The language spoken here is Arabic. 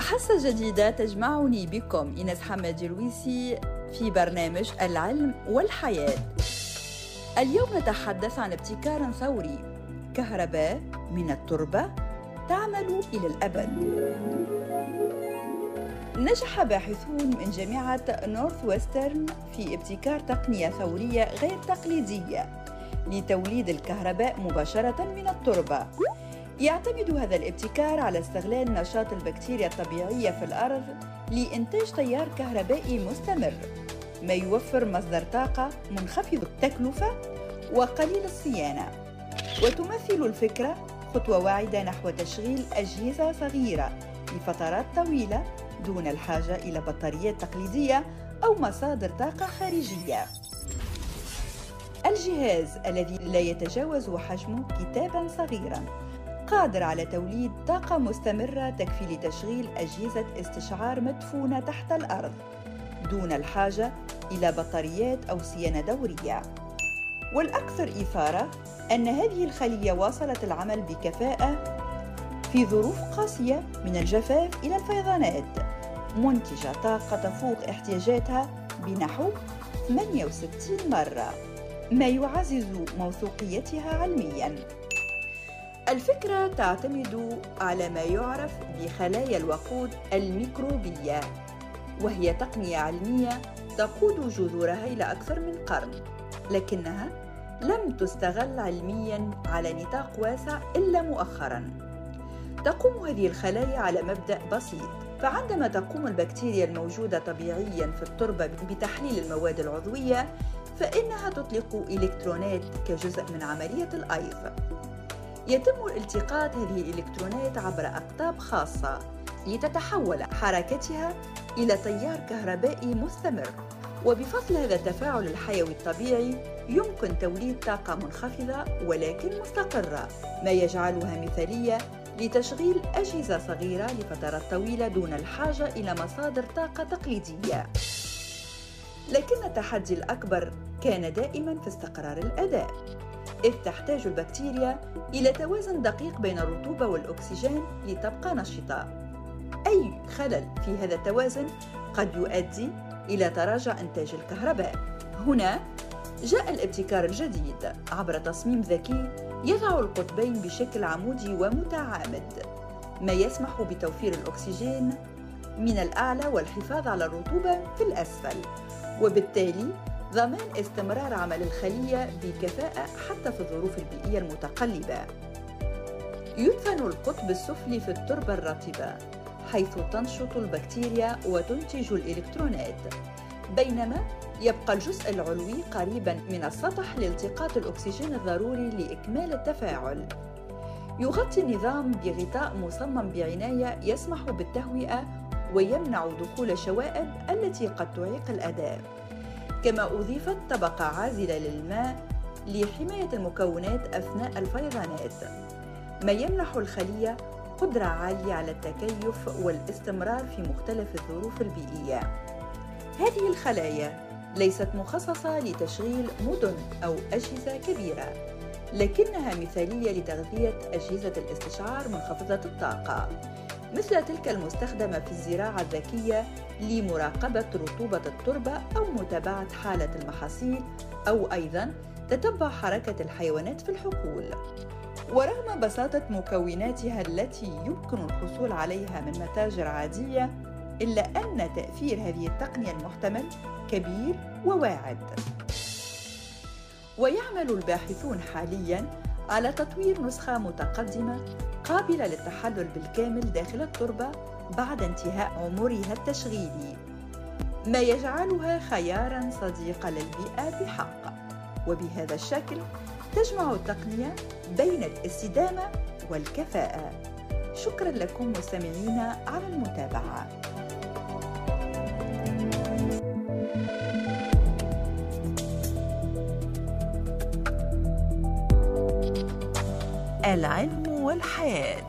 حصة جديدة تجمعني بكم إيناس حماد جلويسي في برنامج العلم والحياة. اليوم نتحدث عن ابتكار ثوري، كهرباء من التربة تعمل إلى الأبد. نجح باحثون من جامعة نورث ويسترن في ابتكار تقنية ثورية غير تقليدية لتوليد الكهرباء مباشرة من التربة. يعتمد هذا الابتكار على استغلال نشاط البكتيريا الطبيعية في الأرض لإنتاج تيار كهربائي مستمر، ما يوفر مصدر طاقة منخفض التكلفة وقليل الصيانة. وتمثل الفكرة خطوة واعدة نحو تشغيل أجهزة صغيرة لفترات طويلة دون الحاجة إلى بطاريات تقليدية أو مصادر طاقة خارجية. الجهاز الذي لا يتجاوز حجمه كتاباً صغيراً قادر على توليد طاقة مستمرة تكفي لتشغيل أجهزة استشعار مدفونة تحت الأرض دون الحاجة إلى بطاريات أو صيانة دورية. والأكثر إثارة أن هذه الخلية واصلت العمل بكفاءة في ظروف قاسية من الجفاف إلى الفيضانات، منتجة طاقة تفوق احتياجاتها بنحو 68 مرة، ما يعزز موثوقيتها علمياً. الفكرة تعتمد على ما يعرف بخلايا الوقود الميكروبية، وهي تقنية علمية تقود جذورها إلى أكثر من قرن، لكنها لم تستغل علمياً على نطاق واسع إلا مؤخراً. تقوم هذه الخلايا على مبدأ بسيط، فعندما تقوم البكتيريا الموجودة طبيعياً في التربة بتحليل المواد العضوية، فإنها تطلق إلكترونات كجزء من عملية الأيض. يتم التقاط هذه الإلكترونات عبر أقطاب خاصة لتتحول حركتها إلى تيار كهربائي مستمر، وبفضل هذا التفاعل الحيوي الطبيعي يمكن توليد طاقة منخفضة ولكن مستقرة، ما يجعلها مثالية لتشغيل أجهزة صغيرة لفترات طويلة دون الحاجة إلى مصادر طاقة تقليدية. لكن التحدي الأكبر كان دائماً في استقرار الأداء، إذ تحتاج البكتيريا إلى توازن دقيق بين الرطوبة والأكسجين لتبقى نشطة. أي خلل في هذا التوازن قد يؤدي إلى تراجع إنتاج الكهرباء. هنا جاء الابتكار الجديد عبر تصميم ذكي يضع القطبين بشكل عمودي ومتعامد، ما يسمح بتوفير الأكسجين من الأعلى والحفاظ على الرطوبة في الأسفل، وبالتالي ضمان استمرار عمل الخلية بكفاءة حتى في الظروف البيئية المتقلبة. يدفن القطب السفلي في التربة الرطبة، حيث تنشط البكتيريا وتنتج الإلكترونات، بينما يبقى الجزء العلوي قريباً من السطح لالتقاط الأكسجين الضروري لإكمال التفاعل. يغطي النظام بغطاء مصمم بعناية يسمح بالتهوئة ويمنع دخول الشوائب التي قد تعيق الأداء. كما أضيفت طبقة عازلة للماء لحماية المكونات أثناء الفيضانات، ما يمنح الخلية قدرة عالية على التكيف والاستمرار في مختلف الظروف البيئية. هذه الخلايا ليست مخصصة لتشغيل مدن أو أجهزة كبيرة، لكنها مثالية لتغذية أجهزة الاستشعار منخفضة الطاقة، مثل تلك المستخدمة في الزراعة الذكية لمراقبة رطوبة التربة أو متابعة حالة المحاصيل، أو أيضاً تتبع حركة الحيوانات في الحقول. ورغم بساطة مكوناتها التي يمكن الحصول عليها من متاجر عادية، إلا أن تأثير هذه التقنية المحتمل كبير وواعد. ويعمل الباحثون حالياً على تطوير نسخة متقدمة قابلة للتحلل بالكامل داخل التربة بعد انتهاء عمرها التشغيلي، ما يجعلها خياراً صديقاً للبيئة بحق. وبهذا الشكل تجمع التقنية بين الاستدامة والكفاءة. شكراً لكم مستمعينا على المتابعة. العلم والحياة.